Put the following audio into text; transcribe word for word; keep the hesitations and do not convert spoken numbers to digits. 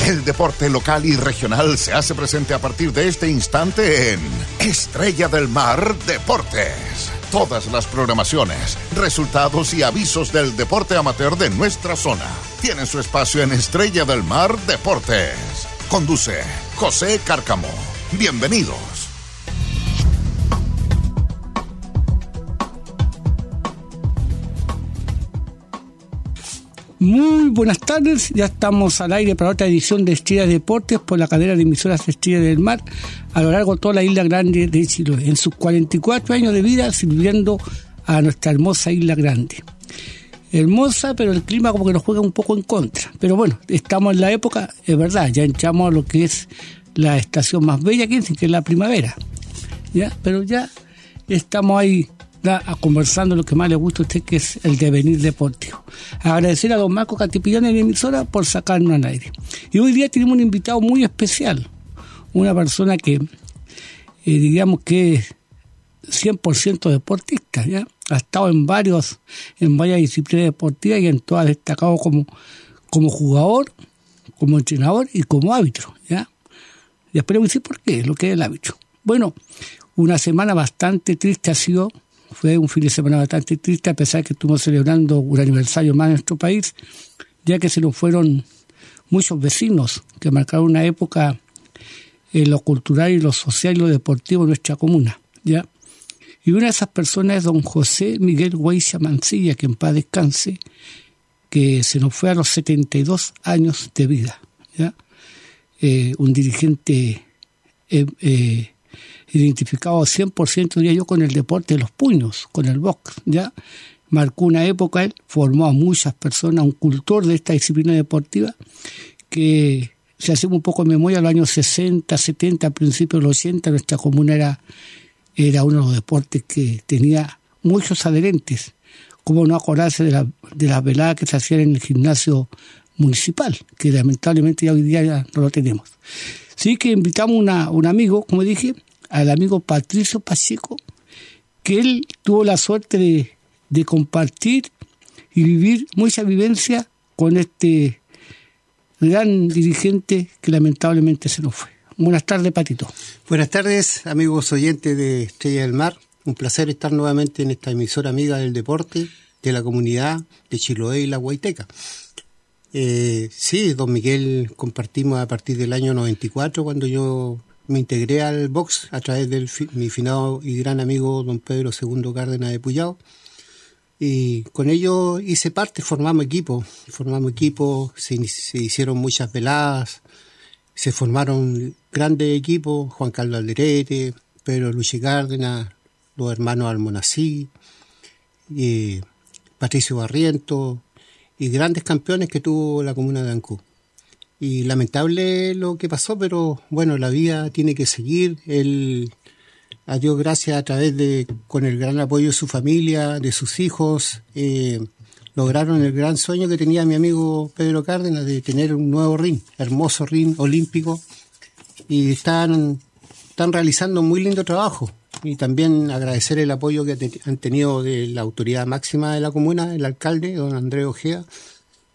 El deporte local y regional se hace presente a partir de este instante en Estrella del Mar Deportes. Todas las programaciones, resultados y avisos del deporte amateur de nuestra zona tienen su espacio en Estrella del Mar Deportes. Conduce José Cárcamo. Bienvenidos. Muy buenas tardes, ya estamos al aire para otra edición de Estrella Deportes por la cadena de emisoras Estrella del Mar a lo largo de toda la isla grande de Chiloé, en sus cuarenta y cuatro años de vida sirviendo a nuestra hermosa isla grande. Hermosa, pero el clima como que nos juega un poco en contra. Pero bueno, estamos en la época, es verdad, ya entramos a lo que es la estación más bella que es, que es la primavera. ¿Ya? Pero ya estamos ahí a conversando lo que más le gusta a usted, que es el devenir deportivo. Agradecer a don Marco Cantipillón en la emisora por sacarnos al aire. Y hoy día tenemos un invitado muy especial, una persona que eh, diríamos que es cien por ciento deportista, ¿ya? Ha estado en varios, en varias disciplinas deportivas y en todas destacado como, como jugador, como entrenador y como árbitro, ¿ya? Y después le voy a decir por qué, lo que es el árbitro. Bueno, una semana bastante triste ha sido. Fue un fin de semana bastante triste, a pesar de que estuvimos celebrando un aniversario más en nuestro país, ya que se nos fueron muchos vecinos que marcaron una época en lo cultural y lo social y lo deportivo de nuestra comuna, ¿ya? Y una de esas personas es don José Miguel Guaiza Mancilla, que en paz descanse, que se nos fue a los setenta y dos años de vida, ¿ya? Eh, un dirigente eh, eh, identificado cien por ciento, diría yo, con el deporte de los puños, con el box, ¿ya? Marcó una época, él formó a muchas personas, un cultor de esta disciplina deportiva, que si hacemos un poco de memoria, en los años sesenta, setenta, a principios de los ochenta, nuestra comuna era, era uno de los deportes que tenía muchos adherentes. ¿Cómo no acordarse de, la, de las veladas que se hacían en el gimnasio municipal, que lamentablemente ya hoy día ya no lo tenemos? Sí que invitamos a una, un amigo, como dije, al amigo Patricio Pacheco, que él tuvo la suerte de, de compartir y vivir mucha vivencia con este gran dirigente que lamentablemente se nos fue. Buenas tardes, Patito. Buenas tardes, amigos oyentes de Estrella del Mar. Un placer estar nuevamente en esta emisora amiga del deporte, de la comunidad de Chiloé y la Huayteca. Eh, sí, don Miguel, compartimos a partir del año noventa y cuatro, cuando yo me integré al box a través de mi finado y gran amigo don Pedro segundo Cárdenas de Puyao, y con ello hice parte, formamos equipo, formamos equipo, se, se hicieron muchas veladas, se formaron grandes equipos, Juan Carlos Alderete, Pedro Luchi Cárdenas, los hermanos Almonací, y Patricio Barriento, y grandes campeones que tuvo la comuna de Ancú. Y lamentable lo que pasó, pero bueno, la vida tiene que seguir. Él, a Dios gracias, a través de, con el gran apoyo de su familia, de sus hijos, eh, lograron el gran sueño que tenía mi amigo Pedro Cárdenas de tener un nuevo ring, hermoso ring olímpico, y están, están realizando un muy lindo trabajo. Y también agradecer el apoyo que te, han tenido de la autoridad máxima de la comuna, el alcalde, don Andrés Ojea,